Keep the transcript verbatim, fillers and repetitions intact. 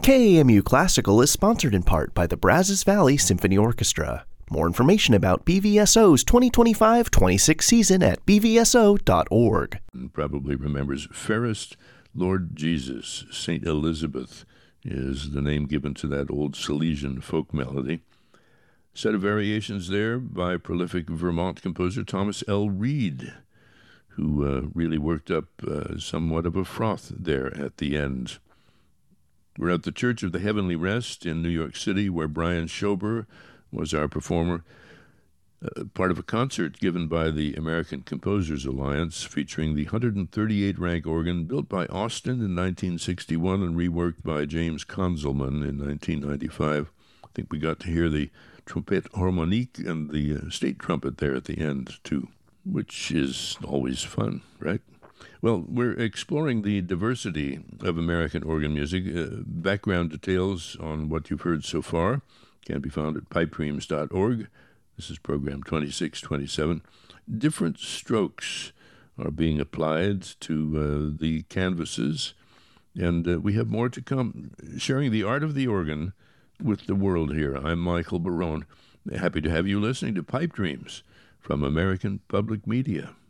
K A M U Classical is sponsored in part by the Brazos Valley Symphony Orchestra. More information about B V S O's twenty twenty-five twenty-six season at b v s o dot org. Probably remembers Fairest Lord Jesus. Saint Elizabeth is the name given to that old Silesian folk melody. Set of variations there by prolific Vermont composer Thomas L. Reed, who uh, really worked up uh, somewhat of a froth there at the end. We're at the Church of the Heavenly Rest in New York City, where Brian Schober was our performer, uh, part of a concert given by the American Composers Alliance featuring the one hundred thirty-eight rank organ built by Austin in nineteen sixty-one and reworked by James Konzelman in nineteen ninety-five. I think we got to hear the trompette harmonique and the uh, state trumpet there at the end, too, which is always fun, right? Well, we're exploring the diversity of American organ music. Uh, background details on what you've heard so far can be found at pipe dreams dot org. This is program twenty-six twenty-seven. Different strokes are being applied to uh, the canvases, and uh, we have more to come, sharing the art of the organ with the world here. I'm Michael Barone. Happy to have you listening to Pipe Dreams from American Public Media.